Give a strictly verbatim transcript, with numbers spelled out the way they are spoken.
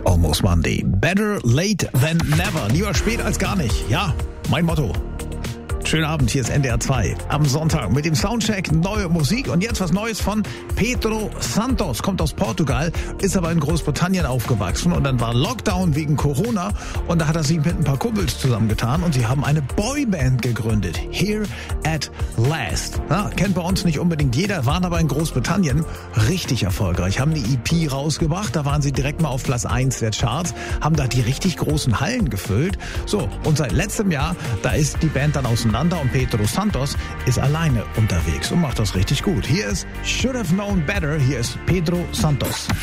Almost Monday. Better late than never. Lieber spät als gar nicht. Ja, mein Motto. Schönen Abend, hier ist N D R zwei. Am Sonntag mit dem Soundcheck neue Musik und jetzt was Neues von Pedro Santos. Kommt aus Portugal, ist aber in Großbritannien aufgewachsen und dann war Lockdown wegen Corona und da hat er sich mit ein paar Kumpels zusammengetan und sie haben eine Boyband gegründet. Here at Last. Ja, kennt bei uns nicht unbedingt jeder, waren aber in Großbritannien richtig erfolgreich. Haben eine E P rausgebracht, da waren sie direkt mal auf Platz eins der Charts, haben da die richtig großen Hallen gefüllt. So, und seit letztem Jahr, da ist die Band dann auseinander und Pedro Santos ist alleine unterwegs und macht das richtig gut. Hier ist Should Have Known Better, hier ist Pedro Santos.